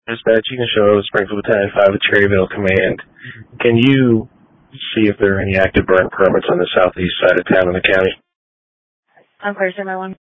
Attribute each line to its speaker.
Speaker 1: Dispatch, you can show Springfield Battalion 5 at Cherryville Command. Can you see if there are any active burn permits on the southeast side of town in the county?
Speaker 2: I'm clear, sir, my one.